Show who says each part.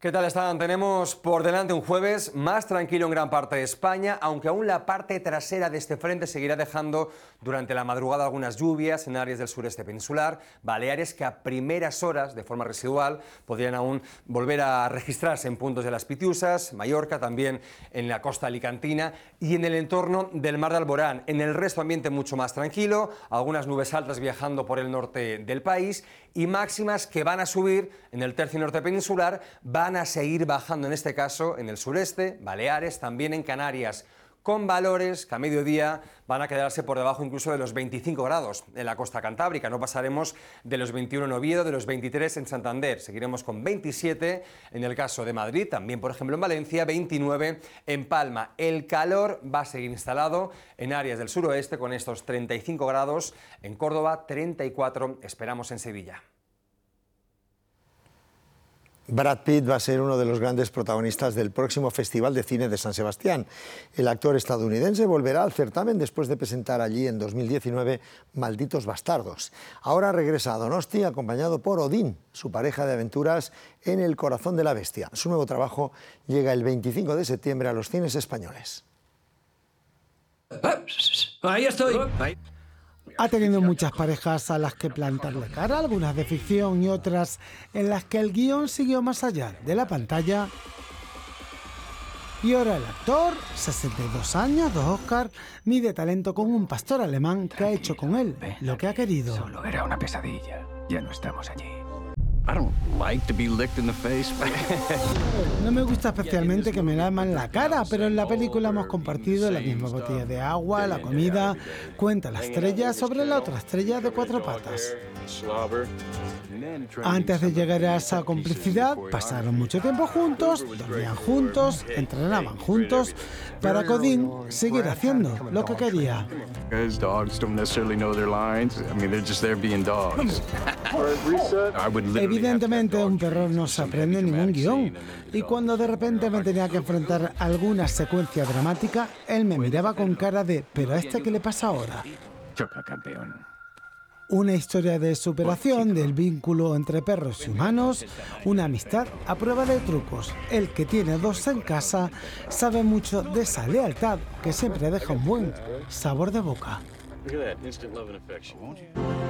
Speaker 1: ¿Qué tal están? Tenemos por delante un jueves más tranquilo en gran parte de España, aunque aún la parte trasera de este frente seguirá dejando durante la madrugada algunas lluvias en áreas del sureste peninsular, Baleares que a primeras horas, de forma residual, podrían aún volver a registrarse en puntos de las Pitiusas, Mallorca, también en la costa alicantina y en el entorno del Mar de Alborán. En el resto ambiente mucho más tranquilo, algunas nubes altas viajando por el norte del país y máximas que van a subir en el tercio norte peninsular, van a seguir bajando en este caso en el sureste, Baleares, también en Canarias, con valores que a mediodía van a quedarse por debajo incluso de los 25 grados en la costa cantábrica. No pasaremos de los 21 en Oviedo, de los 23 en Santander. Seguiremos con 27 en el caso de Madrid, también por ejemplo en Valencia, 29 en Palma. El calor va a seguir instalado en áreas del suroeste con estos 35 grados en Córdoba, 34 esperamos en Sevilla.
Speaker 2: Brad Pitt va a ser uno de los grandes protagonistas del próximo Festival de Cine de San Sebastián. El actor estadounidense volverá al certamen después de presentar allí en 2019 Malditos Bastardos. Ahora regresa a Donosti acompañado por Odín, su pareja de aventuras en El corazón de la bestia. Su nuevo trabajo llega el 25 de septiembre a los cines españoles.
Speaker 3: Ahí estoy.
Speaker 4: Ha tenido muchas parejas a las que plantarle cara, algunas de ficción y otras en las que el guión siguió más allá de la pantalla. Y ahora el actor, 62 años, 2 Oscars, mide talento con un pastor alemán que ha hecho con él lo que ha querido.
Speaker 3: Solo era una pesadilla. Ya no estamos allí. I don't like to be licked in the face.
Speaker 4: No me gusta especialmente que me laman la cara, pero en la película hemos compartido la misma botella de agua, la comida, cuenta la estrella sobre la otra estrella de 4 patas. Antes de llegar a esa complicidad, pasaron mucho tiempo juntos, dormían juntos, entrenaban juntos, para que Odín siguiera haciendo lo que quería. Evidentemente, un perro no se aprende ningún guión, y cuando de repente me tenía que enfrentar a alguna secuencia dramática, él me miraba con cara de ¿pero a este qué le pasa ahora?
Speaker 3: Choca, campeón.
Speaker 4: Una historia de superación del vínculo entre perros y humanos, una amistad a prueba de trucos. El que tiene 2 en casa sabe mucho de esa lealtad que siempre deja un buen sabor de boca.